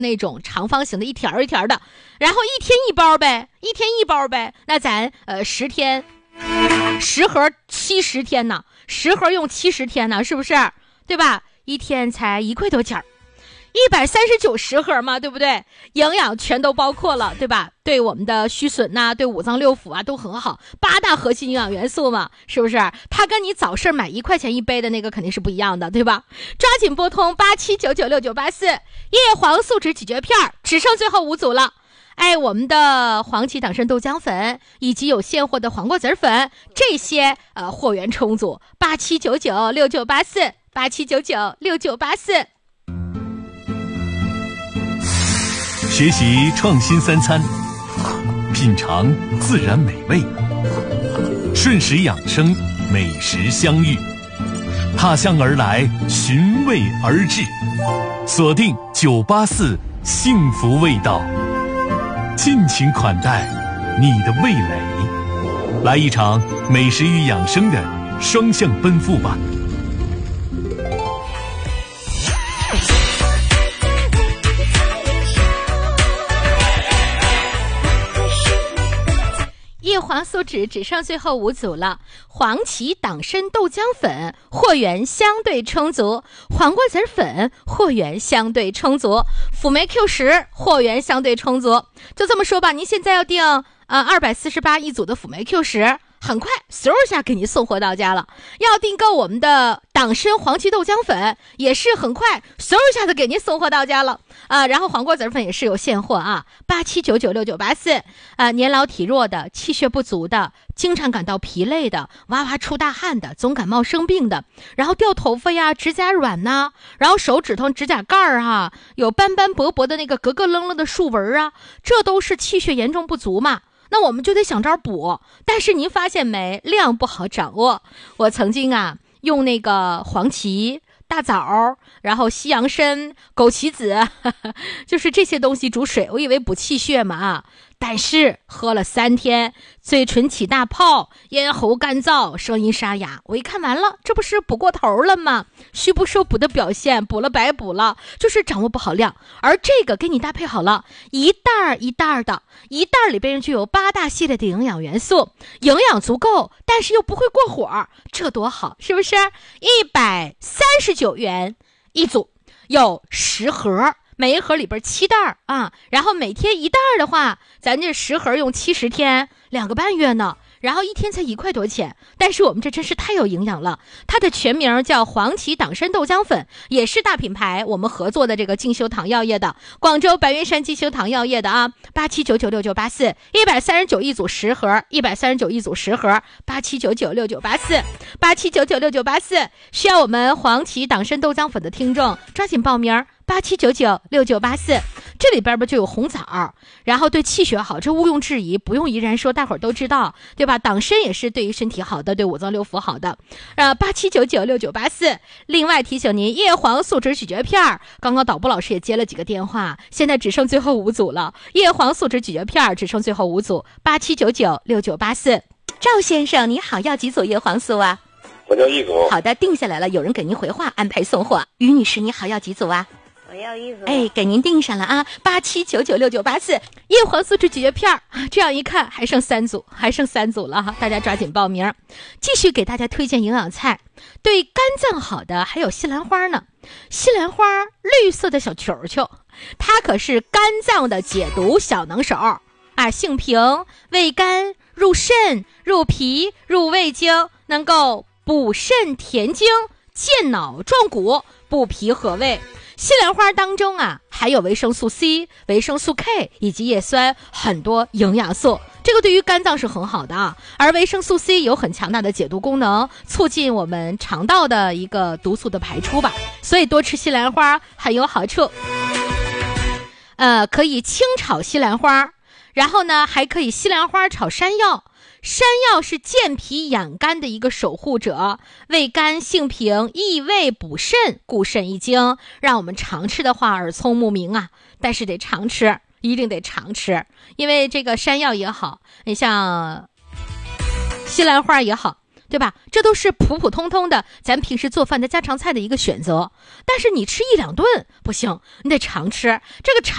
那种长方形的一条一条的，然后一天一包呗，一天一包呗。那咱10天，10盒70天呢，10盒用70天呢，是不是？对吧？一天才1块多钱，139盒嘛，对不对？营养全都包括了，对吧？对我们的虚损呐，对五脏六腑啊都很好，8大核心营养元素嘛，是不是？它跟你早市买1块钱一杯的那个肯定是不一样的，对吧？抓紧拨通87996984，叶黄素脂咀嚼片，只剩最后5组了。哎，我们的黄芪党参豆浆粉以及有现货的黄瓜籽粉，这些货源充足，87996984，87996984。 学习创新3餐，品尝自然美味，顺时养生，美食相遇，踏香而来，寻味而至，锁定984幸福味道，尽情款待你的味蕾，来一场美食与养生的双向奔赴吧。 叶黄素脂只剩最后5组了，黄芪党参豆浆粉货源相对充足，黄瓜籽粉货源相对充足，辅酶 Q10货源相对充足。就这么说吧，您现在要订248一组的辅酶 Q10，很快嗖一下给您送货到家了。要订购我们的党参黄芪豆浆粉，也是很快嗖一下子给您送货到家了然后黄瓜籽粉也是有现货啊，87996984年老体弱的，气血不足的，经常感到疲累的，哇哇出大汗的，总感冒生病的，然后掉头发呀，指甲软呐，然后手指头指甲盖有斑斑驳驳的那个咯咯楞楞的竖纹这都是气血严重不足嘛。那我们就得想招补，但是您发现没，量不好掌握。我曾经用那个黄芪、大枣，然后西洋参、枸杞子就是这些东西煮水，我以为补气血嘛但是喝了3天，嘴唇起大泡，咽喉干燥，声音沙哑。我一看完了，这不是补过头了吗？虚不受补的表现，补了白补了，就是掌握不好量。而这个给你搭配好了，一袋一袋的，一袋里边就有8大系列的营养元素，营养足够，但是又不会过火，这多好，是不是？139元一组，有10盒。每一盒里边7袋然后每天1袋的话，咱这10盒用70天，2个半月呢，然后一天才1块多钱。但是我们这真是太有营养了，它的全名叫黄芪党参豆浆粉，也是大品牌，我们合作的这个进修堂药业的，广州白云山进修堂药业的87996984，139一组10盒，139一组10盒，87996984，87996984，需要我们黄芪党参豆浆粉的听众抓紧报名，87996984，这里边就有红枣，然后对气血好，这毋庸置疑，不用依然说，大伙儿都知道，对吧？党参也是对于身体好的，对五脏六腑好的，87996984。另外提醒您，叶黄素脂咀嚼片，刚刚导播老师也接了几个电话，现在只剩最后5组了，叶黄素脂咀嚼片只剩最后5组，87996984。赵先生你好，要几组叶黄素啊？ 我要1组。 好的，定下来了，有人给您回话，安排送货。于女士你好，要几组啊？ 我要1组。 哎，给您定上了87996984叶黄素脂咀嚼片。这样一看还剩3组，还剩3组了大家抓紧报名。继续给大家推荐营养菜，对肝脏好的还有西兰花呢。西兰花绿色的小球球，它可是肝脏的解毒小能手性平，味甘，入肾入脾入胃经，能够补肾填精，健脑壮骨，补脾和胃。西兰花当中还有维生素 C、维生素 K 以及叶酸，很多营养素，这个对于肝脏是很好的而维生素 C 有很强大的解毒功能，促进我们肠道的一个毒素的排出吧，所以多吃西兰花很有好处。可以清炒西兰花，然后呢还可以西兰花炒山药。山药是健脾养肝的一个守护者，味甘性平，益胃补肾，固肾益精，让我们常吃的话耳聪目明但是得常吃，一定得常吃，因为这个山药也好，你像西兰花也好， 对吧？这都是普普通通的咱平时做饭的家常菜的一个选择。但是你吃1-2顿不行，你得常吃。这个常